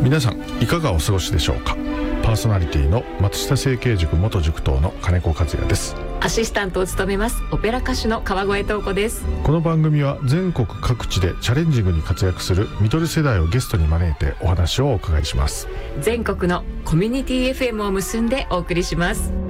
皆さんいかがお過ごしでしょうか。パーソナリティの松下整形塾元塾頭の金子和也です。 アシスタントを務めますオペラ歌手の川越東子です。 この番組は全国各地でチャレンジングに活躍するミドル世代をゲストに招いてお話をお伺いします。 全国のコミュニティ FM を結んでお送りします。